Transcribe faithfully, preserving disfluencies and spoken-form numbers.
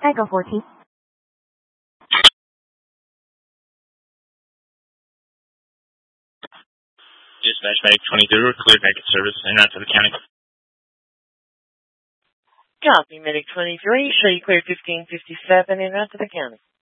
Echo fourteen. Dispatch Medic twenty-two, cleared medical service and out to the county. Copy, Medic twenty-three. Show you clear fifteen fifty-seven and out to the county.